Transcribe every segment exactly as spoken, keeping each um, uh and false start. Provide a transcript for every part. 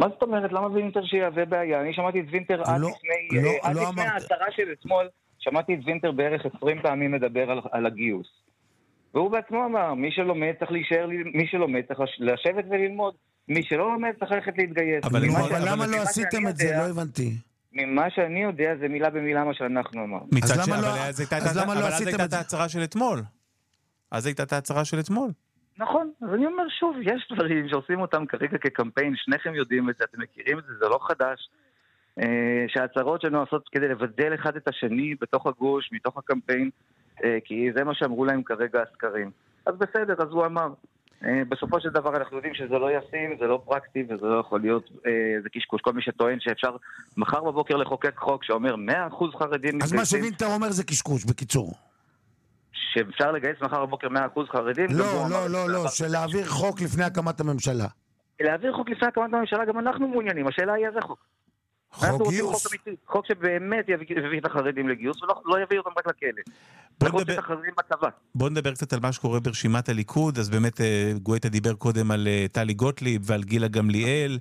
מה זאת אומרת? למה וינטר שיהווה בעיה? אני שמעתי את וינטר עד לפני ההצהרה של אתמול, שמעתי את וינטר בערך עשרים פעמים מדבר על הגיוס. והוא בעצמו אמר, מי שלומד צריך להישאר, מי שלומד צריך לשבת וללמוד, מי שלא לומד צריך ללכת להתגייס. אבל למה לא עשיתם את זה? לא הבנתי. ממה שאני יודע זה מילה במילה מה שאנחנו אמרנו. אז למה לא עשיתם את זה? ההצהרה של אתמול. אז הייתה את ההצהרה של אתמול. נכון, אז אני אומר שוב, יש דברים שעושים אותם כרגע כקמפיין, שניכם יודעים את זה, אתם מכירים את זה, זה לא חדש, שההצהרות שלנו עושות כדי לבדל אחד את השני בתוך הגוש, מתוך הקמפיין, כי זה מה שאמרו להם כרגע הסקרים. אז בסדר, אז הוא אמר. בסופו של דבר אנחנו יודעים שזה לא ישים, זה לא פרקטי וזה לא יכול להיות, זה קשקוש. כל מי שטוען שאפשר מחר בבוקר לחוקק חוק שאומר מאה אחוז חרדים... אז מה שווינטר אומר זה קשקוש, בקיצור. שאפשר לגייס מחר בבוקר מאה אחוז חרדים? לא, לא, לא, לא, של להעביר חוק לפני הקמת הממשלה. להעביר חוק לפני הקמת הממשלה, גם אנחנו מעוניינים, השאלה היא איזה חוק. חוק גיוס. חוק אמיתי, חוק שבאמת יביא את החרדים לגיוס, ולא יביא אותם רק לכלא. בוא נדבר קצת על מה שקורה ברשימת הליכוד, אז באמת גואטה דיבר קודם על טלי גוטליב ועל גילה גמליאל,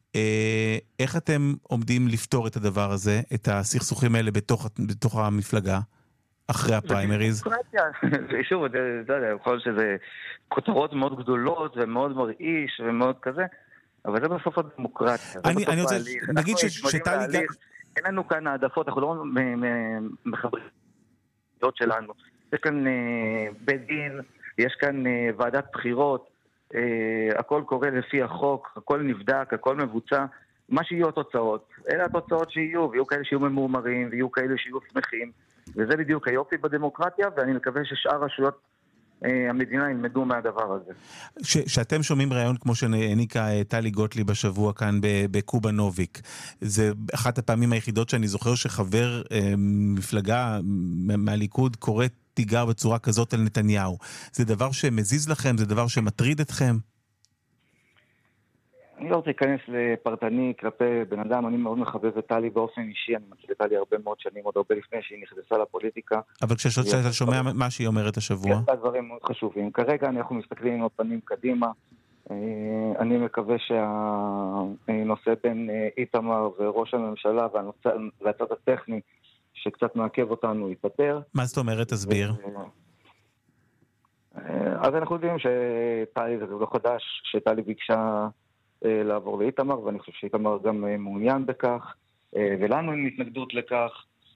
איך אתם עומדים לפתור את הדבר הזה, את הסכסוכים האלה בתוך המפלגה? אחרי הפריימריז? שוב, אתה יודע, יכול שזה כותרות מאוד גדולות ומאוד מרעיש ומאוד כזה, אבל זה בסוף הדמוקרטיה. אני רוצה, נגיד שטלי... אין לנו כאן העדפות, אנחנו לא מחברים את שלנו. יש כאן בית דין, יש כאן ועדת בחירות, הכל קורה לפי החוק, הכל נבדק, הכל מבוצע, מה שיהיו התוצאות. אלה התוצאות שיהיו, ויהיו כאלה שיהיו ממורמרים, ויהיו כאלה שיהיו שמחים. וזה בדיוק היופי בדמוקרטיה, ואני מקווה ששאר רשויות אה, המדינה ילמדו מהדבר הזה. שאתם שומעים רעיון כמו שהעניקה טלי גוטליב בשבוע כאן בקובה נוביק, זה אחת הפעמים היחידות שאני זוכר שחבר אה, מפלגה מהליכוד קורא תיגר בצורה כזאת על נתניהו. זה דבר שמזיז לכם? זה דבר שמטריד אתכם? אני לא רוצה להיכנס לפרטני כלפי בן אדם, אני מאוד מחבב את טלי באופן אישי, אני מכיר את טלי הרבה מאוד שנים, עוד הרבה לפני שהיא נכנסה לפוליטיקה. אבל כשאתה שומע מה שהיא אומרת השבוע? יש לה דברים מאוד חשובים. כרגע אנחנו מסתכלים עם הפנים קדימה, אני מקווה שהנושא בין איתמר וראש הממשלה והצד הטכני שקצת מעכב אותנו ייפטר. מה זאת אומרת? תסביר. אז אנחנו יודעים שטלי זה לא חדש, שטלי ביקשה לעבור לאיתמר, ואני חושב שאיתמר גם מעוניין בכך, ולנו אין התנגדות לכך.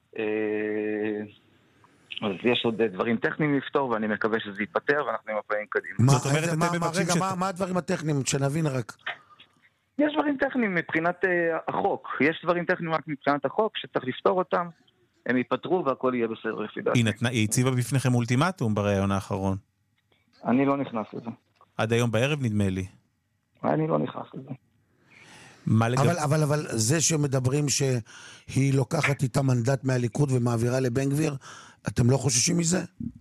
אז יש עוד דברים טכניים לפתור, ואני מקווה שזה ייפטר, ואנחנו עם הפעמים קדימה. רגע, מה הדברים הטכניים? שנבין רק. יש דברים טכניים מבחינת החוק. יש דברים טכניים רק מבחינת החוק, שצריך לפתור אותם, הם ייפטרו והכל יהיה בסדר לפי דעתי. היא הציבה בפניכם אולטימטום בראיון האחרון. אני לא נכנס לזה. עד היום בערב נדמה לי. אני לא נכנס לזה. אבל, אבל, אבל זה שמדברים שהיא לוקחת איתה מנדט מהליכוד ומעבירה לבן גביר, אתם לא חוששים מזה?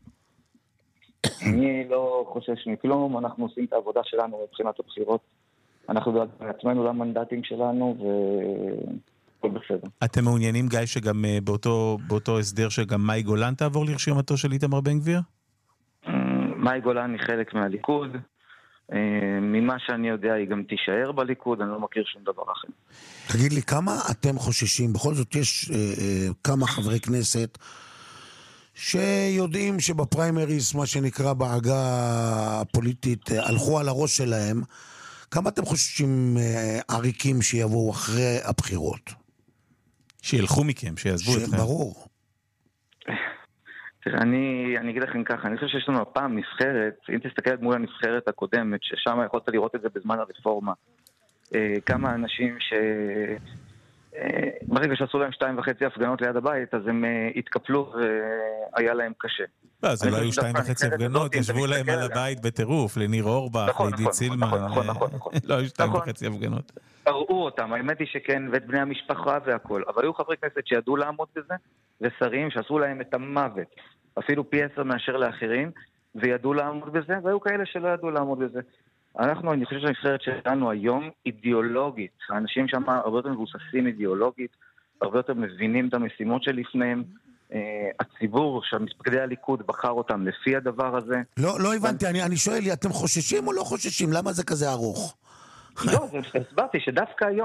אני לא חושש מכלום, אנחנו עושים את העבודה שלנו מבחינת הבחירות. אנחנו דואגים לעצמנו למנדטים שלנו וכל בסדר. אתם מעוניינים, גיא, שגם באותו, באותו הסדר שגם מאי גולן תעבור לרשימתו של איתמר בן גביר? מאי גולן היא חלק מהליכוד. ממה שאני יודע היא גם תישאר בליכוד, אני לא מכיר שום דבר אחר. תגיד לי, כמה אתם חוששים? בכל זאת יש אה, אה, כמה חברי כנסת שיודעים שבפריימריס, מה שנקרא בעגה הפוליטית, אה, הלכו על הראש שלהם. כמה אתם חוששים אה, עריקים שיבואו אחרי הבחירות? שילכו מכם, שיעזבו אתכם. ברור. אני, אני אגיד לכם ככה, אני חושב שיש לנו הפעם נבחרת, אם תסתכל מול הנבחרת הקודמת, ששם יכולת לראות את זה בזמן הרפורמה, כמה אנשים ש... ברגע שעשו להם שתיים וחצי הפגנות ליד הבית, אז הם התקפלו והיה להם קשה. לא, זה לא היו שתיים וחצי הפגנות, ישבו להם על הבית בטירוף, לניר אורבך, לעידית סילמן, לא היו שתיים וחצי הפגנות. הראו אותם, האמת היא שכן, ואת בני המשפחה והכל, אבל היו חברי כנסת שידעו לעמוד בזה, ושרים שעשו להם את המוות, אפילו פי עשר מאשר לאחרים, וידעו לעמוד בזה, והיו כאלה שלא ידעו לעמוד בזה. אנחנו, אני חושב שהנבחרת שלנו היום אידיאולוגית, האנשים שם הרבה יותר מבוססים אידיאולוגית, הרבה יותר מבינים את המשימות שלפניהם, הציבור שהמפקדי הליכוד בחר אותם לפי הדבר הזה. לא, לא הבנתי, אני, אני שואל לי, אתם חוששים או לא חוששים? למה זה כזה ארוך? לא, זה הסברתי שדווקא היום